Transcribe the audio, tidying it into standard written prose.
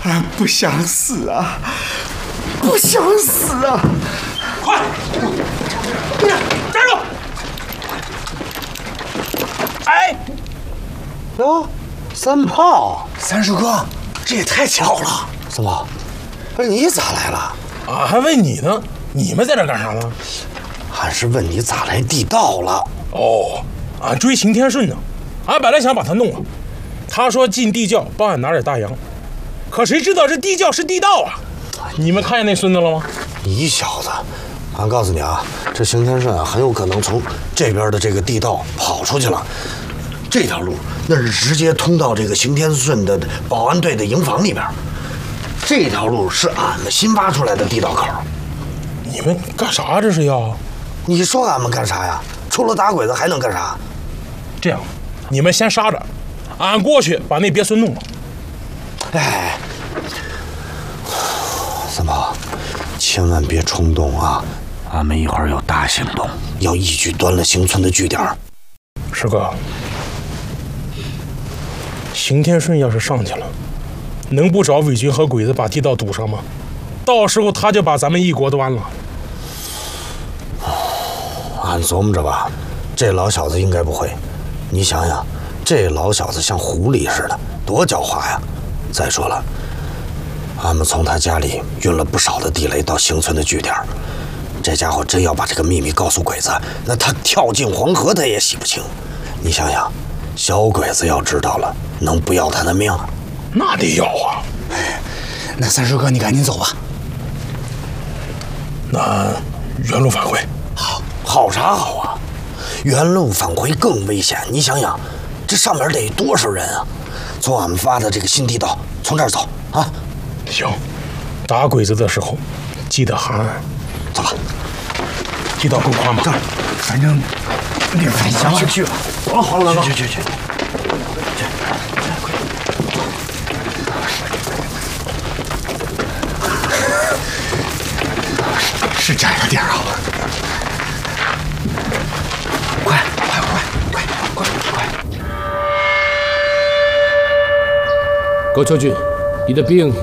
俺不想死啊！不想死啊！ 快，站住！哎， 哟，三炮， 三叔哥，这也太巧了！ 三炮，不是你咋来了？ 俺还问你呢，你们在这干啥呢？ 俺是问你咋来地道了。 哦，俺追邢天顺呢，俺本来想把他弄了，他说进地窖帮俺拿点大洋，可谁知道这地窖是地道啊！你们看见那孙子了吗？ 你小子，俺告诉你啊，这邢天顺很有可能从这边的这个地道跑出去了。这条路那是直接通到这个邢天顺的保安队的营房里边。这条路是俺们新挖出来的地道口。 你们干啥这是要？ 你说俺们干啥呀？除了打鬼子还能干啥？ 这样，你们先杀着，俺过去把那鳖孙弄了。 哎，三宝，千万别冲动啊！俺们一会儿有大行动，要一举端了邢村的据点。 师哥，邢天顺要是上去了，能不找伪军和鬼子把地道堵上吗？到时候他就把咱们一国端了。 俺琢磨着吧，这老小子应该不会。你想想，这老小子像狐狸似的，多狡猾呀！再说了，俺们从他家里运了不少的地雷到邢村的据点，这家伙真要把这个秘密告诉鬼子，那他跳进黄河他也洗不清。你想想，小鬼子要知道了，能不要他的命？ 那得要啊！ 哎，那三叔哥，你赶紧走吧。 那原路返回。 好啥好啊！原路返回更危险。你想想，这上面得多少人啊？从俺们挖的这个新地道，从这儿走啊！ 行，打鬼子的时候记得喊俺。 走吧， 地道够宽吗？ 反正那边行去吧。 走了，黄大哥， 去。是窄了点啊！快！ 高秋俊，你的病